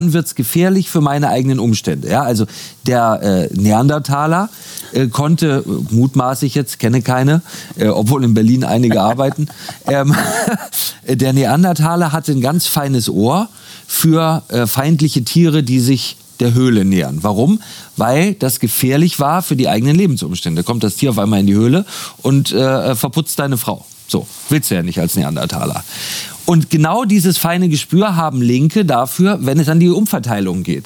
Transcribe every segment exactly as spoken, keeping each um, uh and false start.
wird es gefährlich für meine eigenen Umstände. Ja, also der äh, Neandertaler äh, konnte, äh, mutmaßlich jetzt, kenne keine, äh, obwohl in Berlin einige arbeiten, ähm, der Neandertaler hatte ein ganz feines Ohr für äh, feindliche Tiere, die sich der Höhle nähern. Warum? Weil das gefährlich war für die eigenen Lebensumstände. Kommt das Tier auf einmal in die Höhle und äh, verputzt deine Frau. So, willst du ja nicht als Neandertaler. Und genau dieses feine Gespür haben Linke dafür, wenn es an die Umverteilung geht.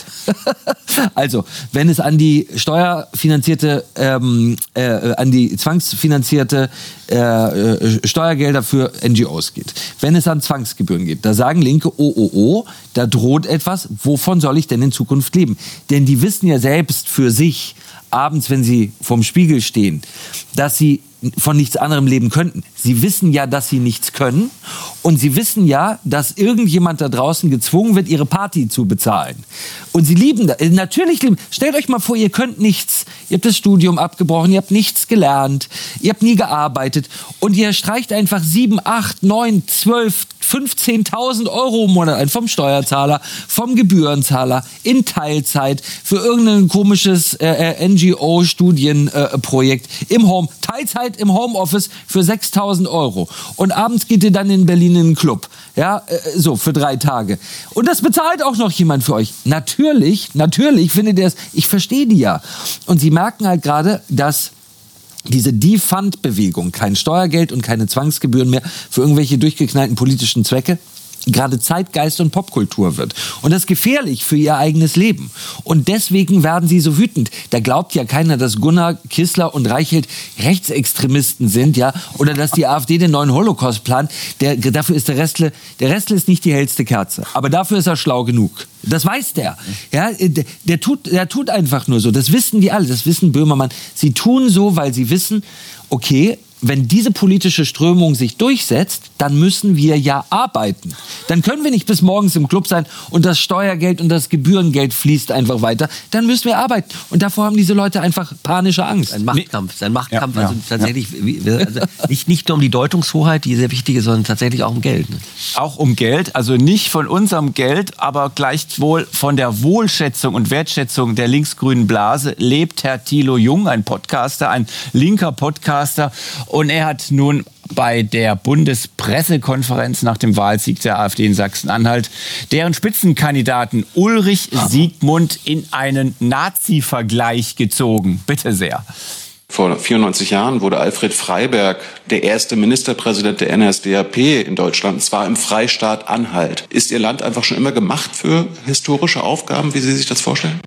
Also, wenn es an die steuerfinanzierte, ähm, äh, an die zwangsfinanzierte äh, äh, Steuergelder für N G Os geht. Wenn es an Zwangsgebühren geht, da sagen Linke, oh, oh, oh, da droht etwas, wovon soll ich denn in Zukunft leben? Denn die wissen ja selbst für sich, abends, wenn sie vorm Spiegel stehen, dass sie von nichts anderem leben könnten. Sie wissen ja, dass sie nichts können und sie wissen ja, dass irgendjemand da draußen gezwungen wird, ihre Party zu bezahlen. Und sie lieben das. Natürlich lieben. Stellt euch mal vor, ihr könnt nichts. Ihr habt das Studium abgebrochen, ihr habt nichts gelernt, ihr habt nie gearbeitet und ihr streicht einfach sieben, acht, neun, zwölf, fünfzehntausend Euro im Monat ein vom Steuerzahler, vom Gebührenzahler in Teilzeit für irgendein komisches äh, N G O-Studienprojekt äh, im Home, Teilzeit im Homeoffice für sechstausend Euro. Und abends geht ihr dann in Berlin in einen Club. Ja, äh, so, für drei Tage. Und das bezahlt auch noch jemand für euch. Natürlich, natürlich findet ihr es, ich verstehe die ja. Und sie merken halt gerade, dass diese Defund-Bewegung, kein Steuergeld und keine Zwangsgebühren mehr für irgendwelche durchgeknallten politischen Zwecke, gerade Zeitgeist und Popkultur wird. Und das ist gefährlich für ihr eigenes Leben. Und deswegen werden sie so wütend. Da glaubt ja keiner, dass Gunnar, Kissler und Reichelt Rechtsextremisten sind, ja, oder dass die AfD den neuen Holocaust plant. Der, dafür ist der Restle, der Restle ist nicht die hellste Kerze. Aber dafür ist er schlau genug. Das weiß der. Ja, der, der, tut, der tut einfach nur so. Das wissen die alle. Das wissen Böhmermann. Sie tun so, weil sie wissen, okay, wenn diese politische Strömung sich durchsetzt, dann müssen wir ja arbeiten. Dann können wir nicht bis morgens im Club sein und das Steuergeld und das Gebührengeld fließt einfach weiter. Dann müssen wir arbeiten. Und davor haben diese Leute einfach panische Angst. Ein Machtkampf. Ein Machtkampf, ja, also ja, tatsächlich ja. Also nicht, nicht nur um die Deutungshoheit, die sehr wichtig ist, sondern tatsächlich auch um Geld. Ne? Auch um Geld, also nicht von unserem Geld, aber gleichwohl von der Wohlschätzung und Wertschätzung der linksgrünen Blase lebt Herr Thilo Jung, ein Podcaster, ein linker Podcaster. Und er hat nun bei der Bundespressekonferenz nach dem Wahlsieg der AfD in Sachsen-Anhalt deren Spitzenkandidaten Ulrich Siegmund in einen Nazi-Vergleich gezogen. Bitte sehr. Vor vierundneunzig Jahren wurde Alfred Freiberg der erste Ministerpräsident der N S D A P in Deutschland, und zwar im Freistaat Anhalt. Ist Ihr Land einfach schon immer gemacht für historische Aufgaben, wie Sie sich das vorstellen?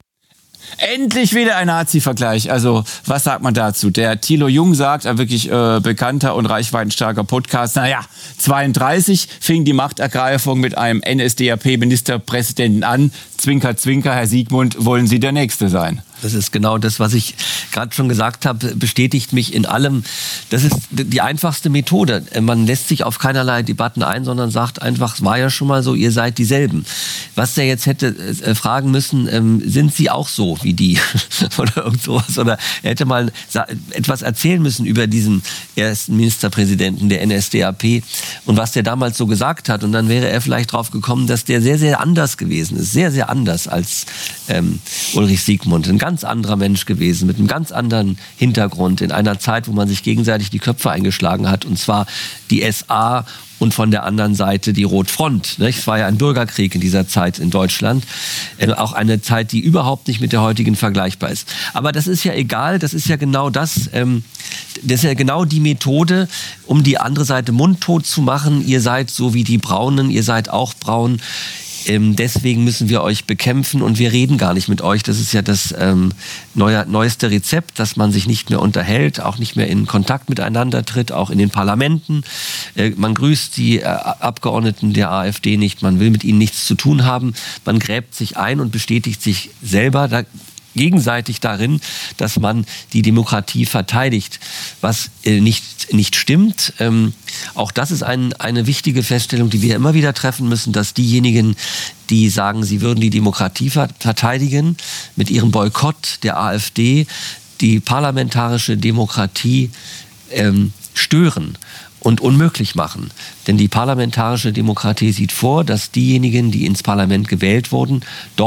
Endlich wieder ein Nazi-Vergleich. Also, was sagt man dazu? Der Thilo Jung sagt, ein wirklich äh, bekannter und reichweitenstarker Podcast, naja, zweiunddreißig fing die Machtergreifung mit einem N S D A P-Ministerpräsidenten an. Zwinker, zwinker, Herr Siegmund, wollen Sie der Nächste sein? Das ist genau das, was ich gerade schon gesagt habe, bestätigt mich in allem. Das ist die einfachste Methode. Man lässt sich auf keinerlei Debatten ein, sondern sagt einfach, es war ja schon mal so, ihr seid dieselben. Was der jetzt hätte äh, fragen müssen, ähm, sind Sie auch so wie die? Oder irgend sowas. Oder er hätte mal etwas erzählen müssen über diesen ersten Ministerpräsidenten der N S D A P und was der damals so gesagt hat. Und dann wäre er vielleicht drauf gekommen, dass der sehr, sehr anders gewesen ist. Sehr, sehr anders als ähm, Ulrich Siegmund. Ein ganz anderer Mensch gewesen, mit einem ganz anderen Hintergrund, in einer Zeit, wo man sich gegenseitig die Köpfe eingeschlagen hat, und zwar die S A und von der anderen Seite die Rotfront. Es war ja ein Bürgerkrieg in dieser Zeit in Deutschland. Auch eine Zeit, die überhaupt nicht mit der heutigen vergleichbar ist. Aber das ist ja egal, das ist ja genau das. Das ist ja genau die Methode, um die andere Seite mundtot zu machen. Ihr seid so wie die Braunen, ihr seid auch braun. Ähm, deswegen müssen wir euch bekämpfen und wir reden gar nicht mit euch. Das ist ja das ähm, neue, neueste Rezept, dass man sich nicht mehr unterhält, auch nicht mehr in Kontakt miteinander tritt, auch in den Parlamenten. Äh, man grüßt die äh, Abgeordneten der AfD nicht, man will mit ihnen nichts zu tun haben. Man gräbt sich ein und bestätigt sich selber da, gegenseitig darin, dass man die Demokratie verteidigt, was äh, nicht, nicht stimmt. Ähm, auch das ist ein, eine wichtige Feststellung, die wir immer wieder treffen müssen, dass diejenigen, die sagen, sie würden die Demokratie verteidigen, mit ihrem Boykott der AfD die parlamentarische Demokratie ähm, stören. und unmöglich machen. Denn die parlamentarische Demokratie sieht vor, dass diejenigen, die ins Parlament gewählt wurden, dort